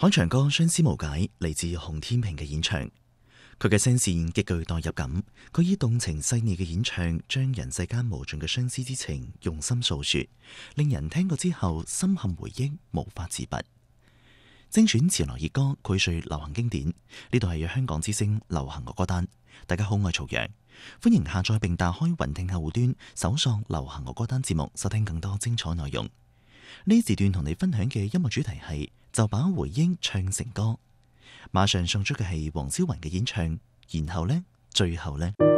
開場歌《相思無解》嚟自洪天平嘅演唱，佢嘅聲線極具代入感，佢以動情細膩嘅演唱，將人世間無盡嘅相思之情用心訴說，令人聽過之後深陷回憶，無法自拔。精選潮流熱歌，膾萃流行經典，呢度係香港之聲流行樂歌單。大家好，我係曹陽，歡迎下載並打開雲聽客戶端，搜索流行樂歌單節目，收聽更多精彩內容。呢時段同你分享嘅音樂主題係就把回憶唱成歌，馬上送出嘅係黃超雲嘅演唱，然後呢，最後呢。